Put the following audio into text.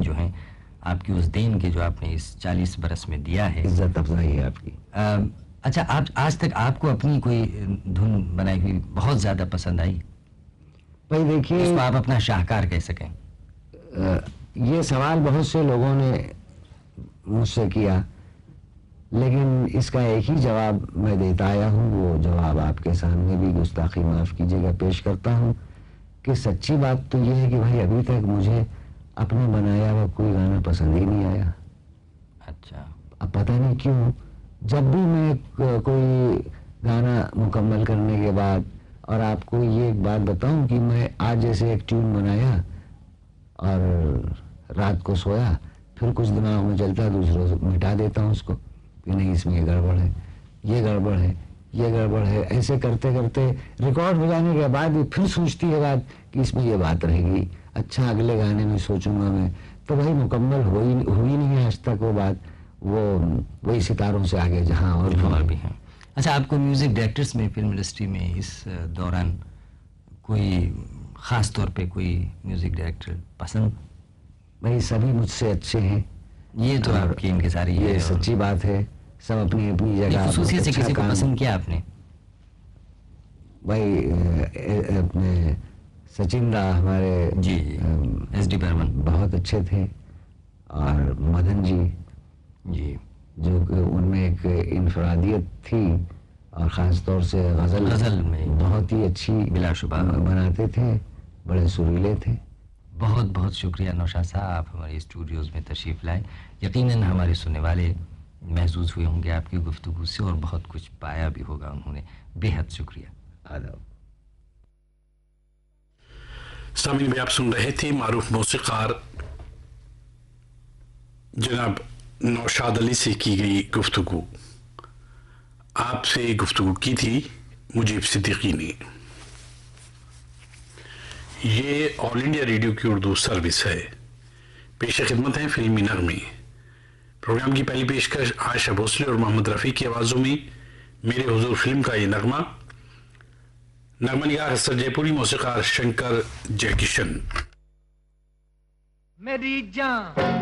जो हैं आपकी उस देन के जो आपने इस 40 बरस में दिया है। इज्जत अफजाई है आपकी। अच्छा, आप आज तक आपको अपनी कोई धुन बनाई हुई बहुत ज़्यादा पसंद आई? भाई देखिए, इसको आप अपना शाहकार कह सकें। ये सवाल बहुत से लोगों ने मुझसे किया, लेकिन इसका एक ही जवाब मैं देता आया हूँ। वो जवाब आपके सामने भी, गुस्ताखी माफ़ कीजिएगा, पेश करता हूँ कि सच्ची बात तो ये है कि भाई अभी तक मुझे अपना बनाया हुआ कोई गाना पसंद ही नहीं आया। अच्छा। अब पता नहीं क्यों, जब भी मैं कोई गाना मुकम्मल करने के बाद, और आपको ये एक बात बताऊं कि मैं आज जैसे एक ट्यून बनाया और रात को सोया, फिर कुछ दिमाग में चलता है, दूसरे रोज मिटा देता हूँ उसको कि नहीं इसमें ये गड़बड़ है, ये गड़बड़ है, ये गड़बड़ है। ऐसे करते करते रिकॉर्ड हो जाने के बाद भी फिर सोचती है बात कि इसमें ये बात रहेगी, अच्छा अगले गाने में सोचूंगा मैं। तो भाई मुकम्मल हुई नहीं है आज तक वो बात, वो वही सितारों से आगे जहाँ और भी हैं। अच्छा, आपको म्यूज़िक डायरेक्टर्स में, फिल्म इंडस्ट्री में इस दौरान कोई ख़ास तौर पे कोई म्यूज़िक डायरेक्टर पसंद? भाई सभी मुझसे अच्छे हैं, ये तो आपकी इनके सारी ये सच्ची बात है। सब अपनी अपनी जगह ख़ुसूसियत से किसी को पसंद किया आपने? भाई अपने सचिन दा हमारे जी SD बर्मन बहुत अच्छे थे, और मदन जी जो उनमें एक इनफरादियत थी, और ख़ास तौर से गज़ल में बहुत ही अच्छी बिलाशुबा बनाते थे, बड़े सुरीले थे। बहुत बहुत शुक्रिया नौशाद साहब, आप हमारे स्टूडियोज़ में तशरीफ़ लाए। यकीनन हमारे सुनने वाले महसूस हुए होंगे आपकी गुफ्तगू से, और बहुत कुछ पाया भी होगा उन्होंने। बेहद शुक्रिया। आदाब। सामीन में आप सुन रहे थे मारूफ मौसीक़ार जनाब नौशाद अली से की गई गुफ्तगू। आपसे गुफ्तगू की थी मुजीब सिद्दीकी ने। ये ऑल इंडिया रेडियो की उर्दू सर्विस है। पेश खिदमत है फिल्मी नगमे। प्रोग्राम की पहली पेशकश आयशा भोसले और मोहम्मद रफ़ी की आवाज़ों में मेरे हुजूर फिल्म का ये नगमा निगार हसन जयपुरी, मौसीक़ार शंकर जयकिशन। मेरी जान